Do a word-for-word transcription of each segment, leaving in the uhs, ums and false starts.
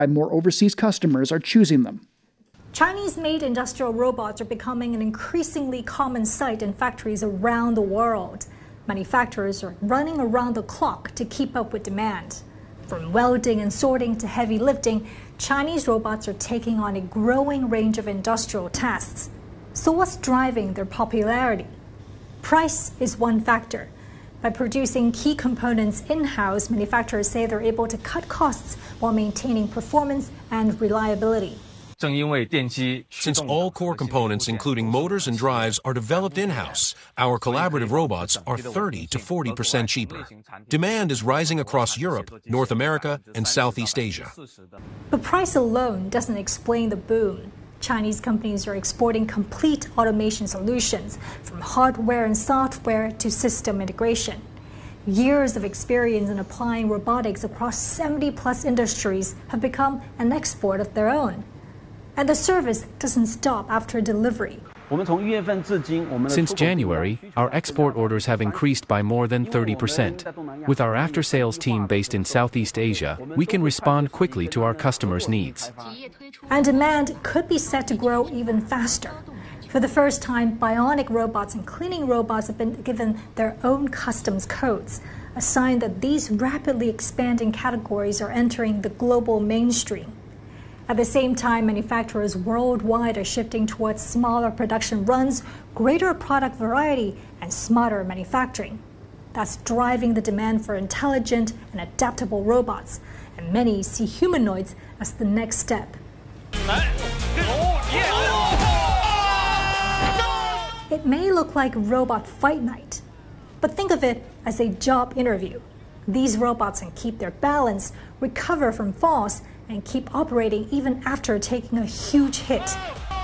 more overseas customers are choosing them. Chinese-made industrial robots are becoming an increasingly common sight in factories around the world. Manufacturers are running around the clock to keep up with demand. From welding and sorting to heavy lifting, Chinese robots are taking on a growing range of industrial tasks. So what's driving their popularity? Price is one factor. By producing key components in-house, manufacturers say they're able to cut costs while maintaining performance and reliability. Since all core components, including motors and drives, are developed in-house, our collaborative robots are thirty to forty percent cheaper. Demand is rising across Europe, North America, and Southeast Asia. But price alone doesn't explain the boom. Chinese companies are exporting complete automation solutions, from hardware and software to system integration. Years of experience in applying robotics across seventy plus industries have become an export of their own. And the service doesn't stop after delivery. Since January, our export orders have increased by more than thirty percent. With our after-sales team based in Southeast Asia, we can respond quickly to our customers' needs. And demand could be set to grow even faster. For the first time, bionic robots and cleaning robots have been given their own customs codes, a sign that these rapidly expanding categories are entering the global mainstream. At the same time, manufacturers worldwide are shifting towards smaller production runs, greater product variety, and smarter manufacturing. That's driving the demand for intelligent and adaptable robots, and many see humanoids as the next step. It may look like robot fight night, but think of it as a job interview. These robots can keep their balance, recover from falls, and keep operating even after taking a huge hit.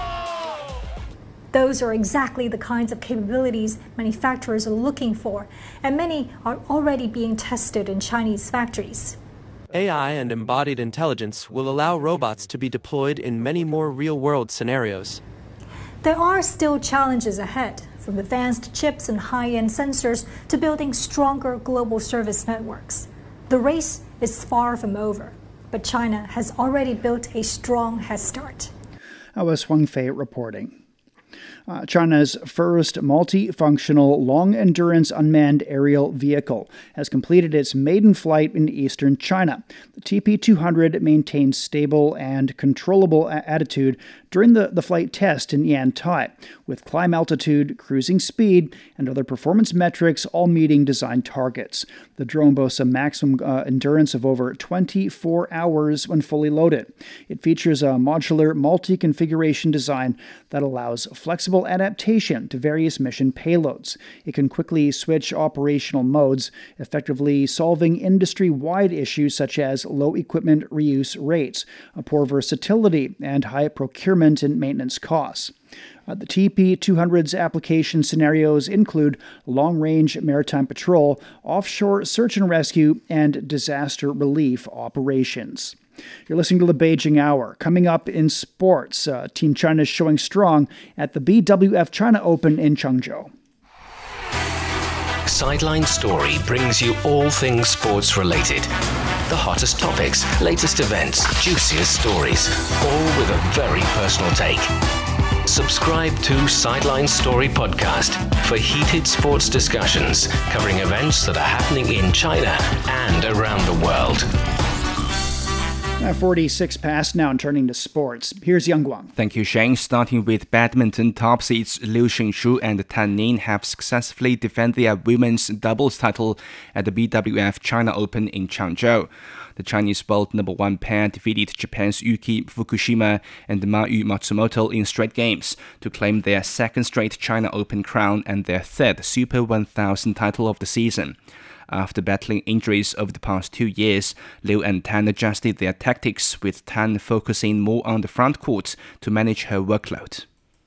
Those are exactly the kinds of capabilities manufacturers are looking for, and many are already being tested in Chinese factories. A I and embodied intelligence will allow robots to be deployed in many more real-world scenarios. There are still challenges ahead, from advanced chips and high-end sensors to building stronger global service networks. The race is far from over, but China has already built a strong head start. That was Wang Fei reporting. Uh, China's first multifunctional long-endurance unmanned aerial vehicle has completed its maiden flight in eastern China. The T P two hundred maintains stable and controllable a- attitude during the, the flight test in Yantai, with climb altitude, cruising speed, and other performance metrics all meeting design targets. The drone boasts a maximum uh, endurance of over twenty-four hours when fully loaded. It features a modular multi-configuration design that allows flexible adaptation to various mission payloads. It can quickly switch operational modes, effectively solving industry-wide issues such as low equipment reuse rates, a poor versatility, and high procurement and maintenance costs. Uh, the T P two hundred's application scenarios include long-range maritime patrol, offshore search and rescue, and disaster relief operations. You're listening to the Beijing Hour. Coming up in sports, uh, Team China is showing strong at the B W F China Open in Changzhou. Sideline Story brings you all things sports related. The hottest topics, latest events, juiciest stories, all with a very personal take. Subscribe to Sideline Story Podcast for heated sports discussions covering events that are happening in China and around the world. Uh, forty-six past now and turning to sports. Here's Yang Guang. Thank you, Shane. Starting with badminton, top seeds Liu Xingxu and Tan Ning have successfully defended their women's doubles title at the B W F China Open in Changzhou. The Chinese world number one pair defeated Japan's Yuki Fukushima and Mayu Matsumoto in straight games to claim their second straight China Open crown and their third Super one thousand title of the season. After battling injuries over the past two years, Liu and Tan adjusted their tactics, with Tan focusing more on the front court to manage her workload.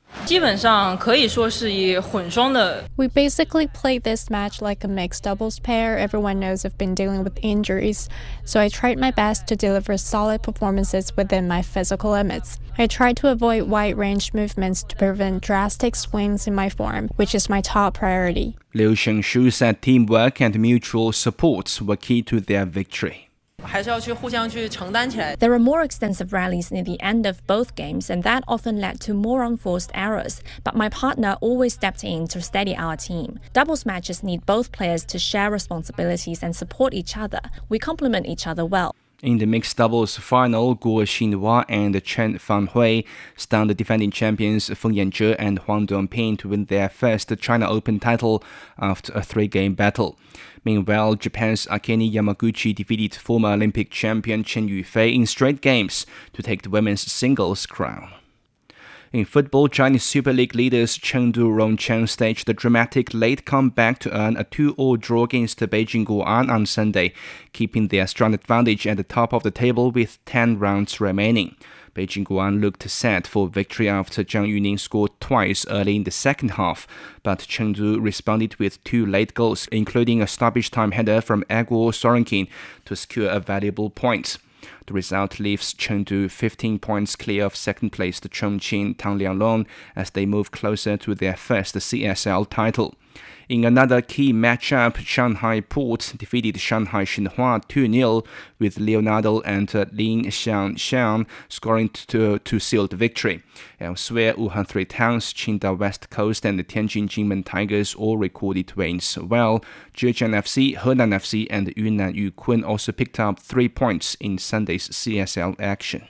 We basically played this match like a mixed doubles pair. Everyone knows I've been dealing with injuries, so I tried my best to deliver solid performances within my physical limits. I tried to avoid wide-range movements to prevent drastic swings in my form, which is my top priority. Liu Xingxu said teamwork and mutual support were key to their victory. There are more extensive rallies near the end of both games, and that often led to more unforced errors, but my partner always stepped in to steady our team. Doubles matches need both players to share responsibilities and support each other. We complement each other well. In the mixed doubles final, Guo Xinhua and Chen Fanhui stunned the defending champions Feng Yanzhe and Huang Dongping to win their first China Open title after a three-game battle. Meanwhile, Japan's Akane Yamaguchi defeated former Olympic champion Chen Yufei in straight games to take the women's singles crown. In football, Chinese Super League leaders Chengdu Rongcheng staged a dramatic late comeback to earn a two all draw against Beijing Guoan on Sunday, keeping their strong advantage at the top of the table with ten rounds remaining. Beijing Guoan looked set for victory after Zhang Yuning scored twice early in the second half, but Chengdu responded with two late goals, including a stoppage time header from Egor Sorenkin to secure a valuable point. The result leaves Chengdu fifteen points clear of second-placed Chongqing Tanglianglong as they move closer to their first C S L title. In another key matchup, Shanghai Port defeated Shanghai Xinhua two nil, with Leonardo and Lin Xiangxiang scoring to, to seal the victory. Elsewhere, Wuhan Three Towns, Qingdao West Coast and the Tianjin Jinmen Tigers all recorded wins, while Zhejiang F C, Henan F C and Yunnan Yukun also picked up three points in Sunday's C S L action.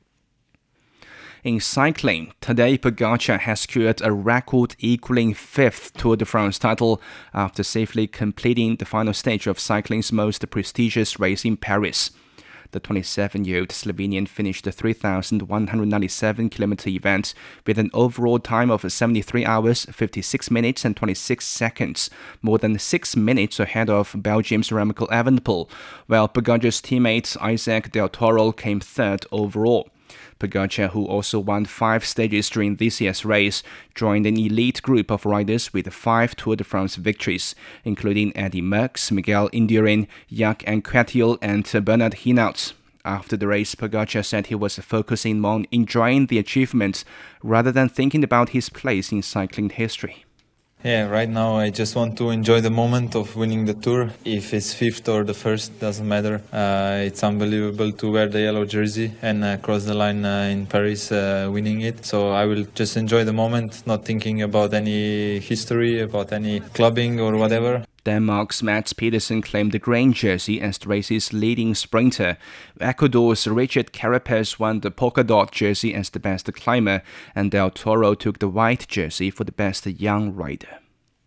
In cycling, Tadej Pogacar has secured a record-equaling fifth Tour de France title after safely completing the final stage of cycling's most prestigious race in Paris. The twenty-seven-year-old Slovenian finished the three thousand one hundred ninety-seven kilometer event with an overall time of seventy-three hours, fifty-six minutes and twenty-six seconds, more than six minutes ahead of Belgium's Remco Evenepoel, while Pogacar's teammate Isaac Del Toro came third overall. Pogacar, who also won five stages during this year's race, joined an elite group of riders with five Tour de France victories, including Eddy Merckx, Miguel Indurain, Jack Anquetil and Bernard Hinault. After the race, Pogacar said he was focusing on enjoying the achievements rather than thinking about his place in cycling history. Yeah, right now I just want to enjoy the moment of winning the Tour. If it's fifth or the first, doesn't matter. Uh, it's unbelievable to wear the yellow jersey and uh, cross the line uh, in Paris uh, winning it. So I will just enjoy the moment, not thinking about any history, about any clubbing or whatever. Denmark's Mads Pedersen claimed the green jersey as the race's leading sprinter. Ecuador's Richard Carapaz won the polka dot jersey as the best climber, and Del Toro took the white jersey for the best young rider.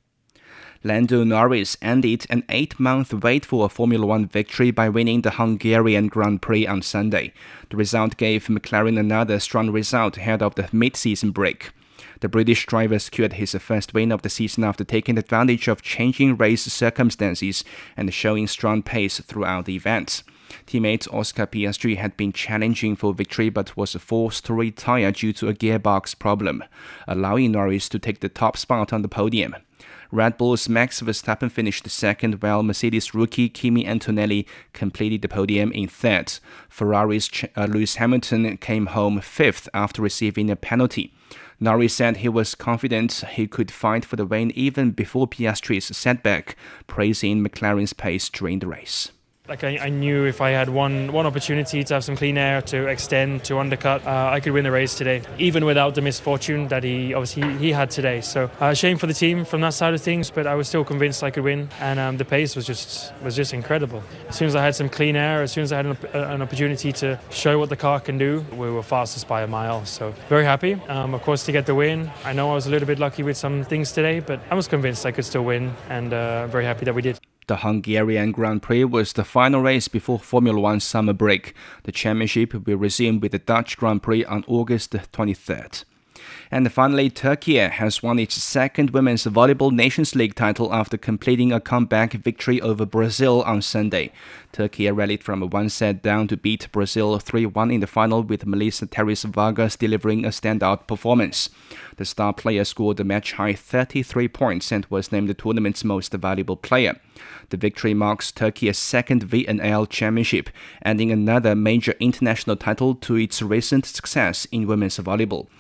Lando Norris ended an eight-month wait for a Formula One victory by winning the Hungarian Grand Prix on Sunday. The result gave McLaren another strong result ahead of the mid-season break. The British driver secured his first win of the season after taking advantage of changing race circumstances and showing strong pace throughout the event. Teammate Oscar Piastri had been challenging for victory but was forced to retire due to a gearbox problem, allowing Norris to take the top spot on the podium. Red Bull's Max Verstappen finished second, while Mercedes rookie Kimi Antonelli completed the podium in third. Ferrari's Ch- uh, Lewis Hamilton came home fifth after receiving a penalty. Norris said he was confident he could fight for the win even before Piastri's setback, praising McLaren's pace during the race. Like I, I knew if I had one one opportunity to have some clean air, to extend, to undercut, uh, I could win the race today, even without the misfortune that he obviously he, he had today. So uh, shame for the team from that side of things, but I was still convinced I could win, and um, the pace was just was just incredible. As soon as I had some clean air, as soon as I had an, an opportunity to show what the car can do, we were fastest by a mile. So very happy, um, of course, to get the win. I know I was a little bit lucky with some things today, but I was convinced I could still win, and uh, very happy that we did. The Hungarian Grand Prix was the final race before Formula One summer break. The championship will resume with the Dutch Grand Prix on August twenty-third. And finally, Turkey has won its second Women's Volleyball Nations League title after completing a comeback victory over Brazil on Sunday. Turkey rallied from a one-set down to beat Brazil three one in the final, with Melissa Teres Vargas delivering a standout performance. The star player scored a match-high thirty-three points and was named the tournament's most valuable player. The victory marks Turkey's second V N L championship, adding another major international title to its recent success in women's volleyball. In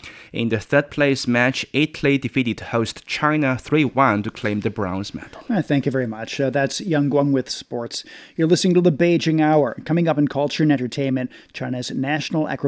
In the third place match, Italy defeated host China three one to claim the bronze medal. Uh, thank you very much. Uh, that's Yang Guang with sports. You're listening to the Beijing Hour. Coming up in culture and entertainment, China's National Acrobatic